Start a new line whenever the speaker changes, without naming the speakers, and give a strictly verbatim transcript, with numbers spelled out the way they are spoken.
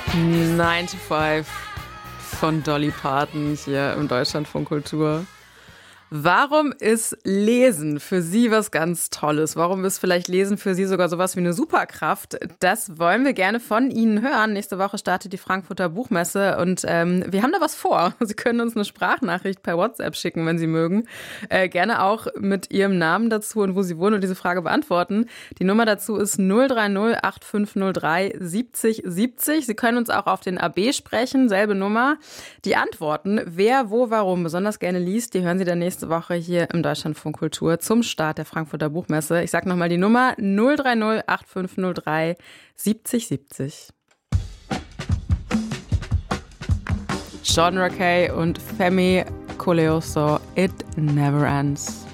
nine to five von Dolly Parton hier im Deutschlandfunk Kultur. Warum ist Lesen für Sie was ganz Tolles? Warum ist vielleicht Lesen für Sie sogar sowas wie eine Superkraft? Das wollen wir gerne von Ihnen hören. Nächste Woche startet die Frankfurter Buchmesse und ähm, wir haben da was vor. Sie können uns eine Sprachnachricht per WhatsApp schicken, wenn Sie mögen. Äh, gerne auch mit Ihrem Namen dazu und wo Sie wohnen und diese Frage beantworten. Die Nummer dazu ist null drei null acht fünf null drei siebzig siebzig. Sie können uns auch auf den A B sprechen, selbe Nummer. Die Antworten, wer, wo, warum besonders gerne liest, die hören Sie dann nächste Woche hier im Deutschlandfunk Kultur zum Start der Frankfurter Buchmesse. Ich sage nochmal die Nummer null drei null acht fünf null drei siebzig siebzig. John Rakei und Femi Koleoso, It Never Ends.